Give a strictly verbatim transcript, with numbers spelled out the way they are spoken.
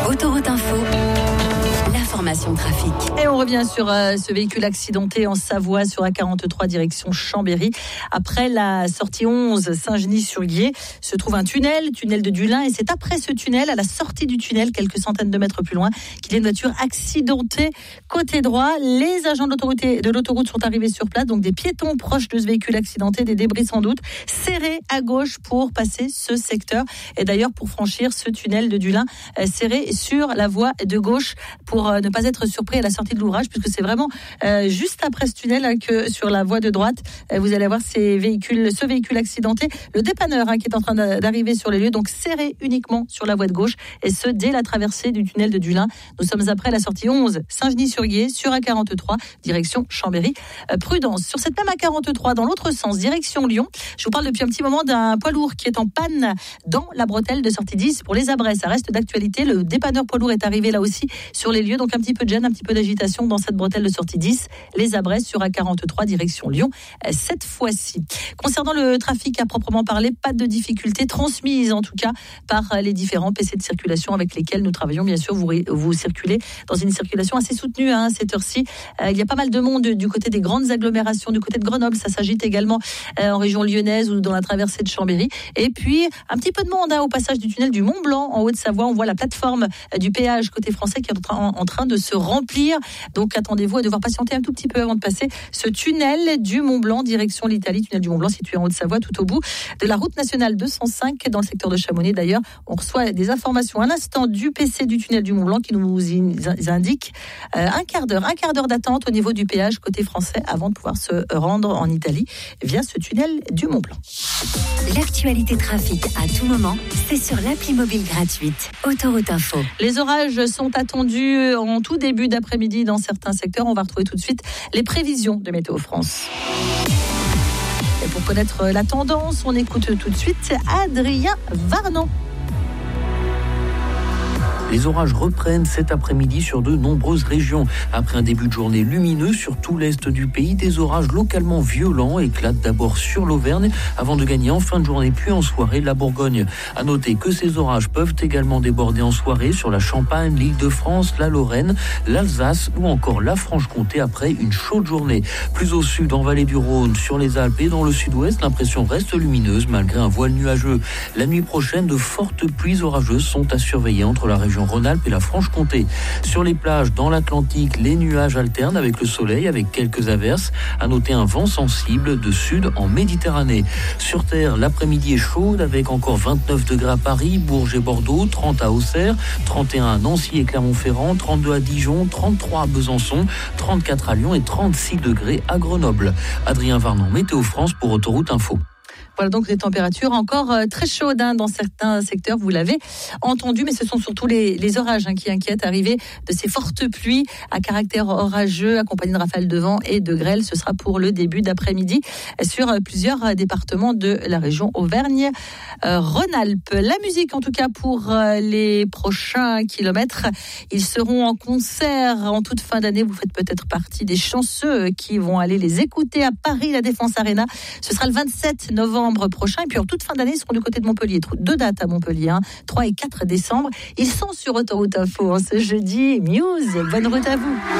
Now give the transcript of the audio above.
Autoroute Info, l'information trafic. Et on revient sur euh, ce véhicule accidenté en Savoie sur A quarante-trois direction Chambéry. Après la sortie onze Saint-Genis-sur-Guiers se trouve un tunnel, tunnel de Dulin, et c'est après ce tunnel, à la sortie du tunnel, quelques centaines de mètres plus loin, qu'il y a une voiture accidentée côté droit. Les agents de l'autoroute, de l'autoroute sont arrivés sur place, donc des piétons proches de ce véhicule accidenté, des débris sans doute, serrés à gauche pour passer ce secteur. Et d'ailleurs, pour franchir ce tunnel de Dulin, euh, serré sur la voie de gauche pour euh, ne pas être surpris à la sortie de l'ouvrage, puisque c'est vraiment euh, juste après ce tunnel hein, que sur la voie de droite, euh, vous allez avoir ces véhicules, ce véhicule accidenté, le dépanneur hein, qui est en train d'arriver sur les lieux, donc serré uniquement sur la voie de gauche, et ce dès la traversée du tunnel de Dulin. Nous sommes après la sortie onze Saint-Genis-sur-Guiers sur A quarante-trois direction Chambéry. Euh, prudence sur cette même A quarante-trois dans l'autre sens direction Lyon. Je vous parle depuis un petit moment d'un poids lourd qui est en panne dans la bretelle de sortie dix pour les Abrets. Ça reste d'actualité. Le dépanneur poids lourd est arrivé là aussi sur les lieux, donc un petit peu de gêne, un petit peu d'agitation dans cette bretelle de sortie dix. Les Abrets sur A quarante-trois direction Lyon cette fois-ci. Concernant le trafic à proprement parler, pas de difficultés transmises en tout cas par les différents P C de circulation avec lesquels nous travaillons. Bien sûr, vous, vous circulez dans une circulation assez soutenue hein, à cette heure-ci. Euh, il y a pas mal de monde du côté des grandes agglomérations, du côté de Grenoble. Ça s'agite également euh, en région lyonnaise ou dans la traversée de Chambéry. Et puis, un petit peu de monde hein, au passage du tunnel du Mont-Blanc en Haute-Savoie. On voit la plateforme euh, du péage côté français qui est en train, en, en train de se remplir. Donc, attendez-vous à devoir patienter un tout petit peu avant de passer ce tunnel du Mont-Blanc, direction l'Italie. Tunnel du Mont-Blanc situé en Haute-Savoie, tout au bout de la route nationale deux cent cinq dans le secteur de Chamonix. D'ailleurs, on reçoit des informations à l'instant du P C du tunnel du Mont-Blanc qui nous indique euh, un quart d'heure, un quart d'heure d'attente au niveau du péage côté français avant de pouvoir se rendre en Italie via ce tunnel du Mont-Blanc. L'actualité trafic à tout moment, c'est sur l'appli mobile gratuite Autoroute Info. Les orages sont attendus en tout début d'après-midi dans certains secteurs. On va retrouver tout de suite les prévisions de Météo France. Et pour connaître la tendance, on écoute tout de suite Adrien Varnon. Les orages reprennent cet après-midi sur de nombreuses régions. Après un début de journée lumineux sur tout l'est du pays, des orages localement violents éclatent d'abord sur l'Auvergne avant de gagner en fin de journée puis en soirée la Bourgogne. À noter que ces orages peuvent également déborder en soirée sur la Champagne, l'Île-de-France, la Lorraine, l'Alsace ou encore la Franche-Comté après une chaude journée. Plus au sud, en vallée du Rhône, sur les Alpes et dans le sud-ouest, l'impression reste lumineuse malgré un voile nuageux. La nuit prochaine, de fortes pluies orageuses sont à surveiller entre la région Rhône-Alpes et la Franche-Comté. Sur les plages, dans l'Atlantique, les nuages alternent avec le soleil, avec quelques averses. À noter un vent sensible de sud en Méditerranée. Sur Terre, l'après-midi est chaude avec encore vingt-neuf degrés à Paris, Bourges et Bordeaux, trente à Auxerre, trente et un à Nancy et Clermont-Ferrand, trente-deux à Dijon, trente-trois à Besançon, trente-quatre à Lyon et trente-six degrés à Grenoble. Adrien Varnon, Météo France pour Autoroute Info. Voilà donc des températures encore euh, très chaudes hein, dans certains secteurs, vous l'avez entendu, mais ce sont surtout les, les orages hein, qui inquiètent. Arrivée de ces fortes pluies à caractère orageux, accompagnées de rafales de vent et de grêle. Ce sera pour le début d'après-midi sur euh, plusieurs départements de la région Auvergne-Rhône-Alpes. La musique, en tout cas, pour euh, les prochains kilomètres. Ils seront en concert en toute fin d'année. Vous faites peut-être partie des chanceux qui vont aller les écouter à Paris, la Défense Arena. Ce sera le vingt-sept novembre prochain, et puis en toute fin d'année, ils seront du côté de Montpellier. Deux dates à Montpellier, hein, trois et quatre décembre. Ils sont sur Autoroute Info hein, ce jeudi. Muse, bonne route à vous.